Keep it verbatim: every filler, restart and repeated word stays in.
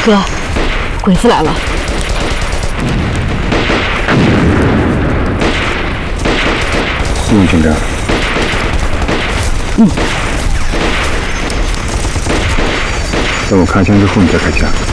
哥，鬼子来了！ 不用紧张。 嗯。 等我开枪之后，你再开枪。